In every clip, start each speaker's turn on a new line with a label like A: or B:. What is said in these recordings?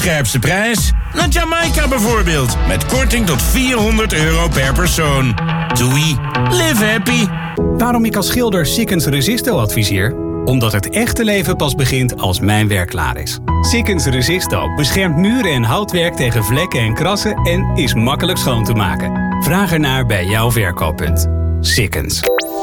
A: Scherpste prijs? Naar Jamaica bijvoorbeeld. Met korting tot €400 per persoon. Doei. Live happy.
B: Waarom ik als schilder Sikkens Resisto adviseer? Omdat het echte leven pas begint als mijn werk klaar is. Sikkens Resisto beschermt muren en houtwerk tegen vlekken en krassen en is makkelijk schoon te maken. Vraag ernaar bij jouw verkooppunt. Sikkens.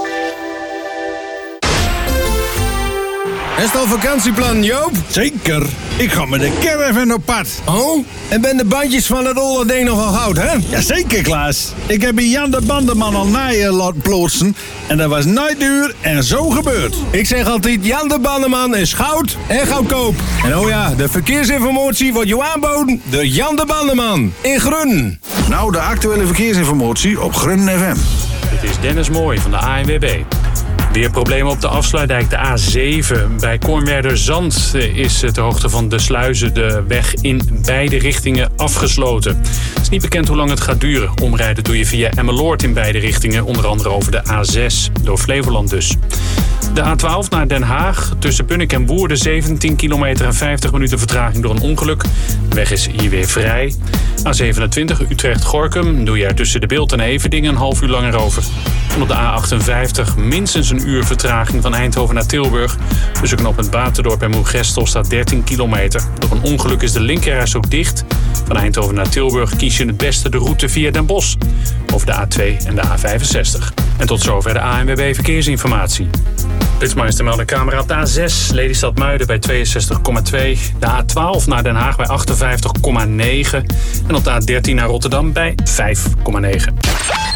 C: Is het al vakantieplan, Joop?
D: Zeker. Ik ga met de caravan op pad.
C: Oh, en ben de bandjes van het olle ding nogal goud, hè?
D: Jazeker, Klaas. Ik heb bij Jan de Bandeman al naaien laten plotsen. En dat was nooit duur en zo gebeurd.
C: Ik zeg altijd, Jan de Bandeman is goud en goedkoop. En oh ja, de verkeersinformatie wordt je aanboden door Jan de Bandeman in Grun.
D: Nou, de actuele verkeersinformatie op Grun FM.
E: Dit is Dennis Mooij van de ANWB. Weer problemen op de afsluitdijk, de A7. Bij Kornwerderzand is ter hoogte van de sluizen de weg in beide richtingen afgesloten. Het is niet bekend hoe lang het gaat duren. Omrijden doe je via Emmeloord in beide richtingen, onder andere over de A6, door Flevoland dus. De A12 naar Den Haag, tussen Bunnik en Woerden 17 kilometer en 50 minuten vertraging door een ongeluk. De weg is hier weer vrij. A27 Utrecht-Gorkum doe je er tussen de Bilt en Everdingen een half uur langer over. En op de A58 minstens een uur vertraging van Eindhoven naar Tilburg. Tussen knooppunt Baterdorp en Moergestel staat 13 kilometer. Door een ongeluk is de linkerreis ook dicht. Van Eindhoven naar Tilburg kies je het beste de route via Den Bosch. Over de A2 en de A65. En tot zover de ANWB Verkeersinformatie. Flitsmeister meldt de camera op de A6, Lelystad Muiden bij 62,2. De A12 naar Den Haag bij 58,9. En op de A13 naar Rotterdam bij 5,9.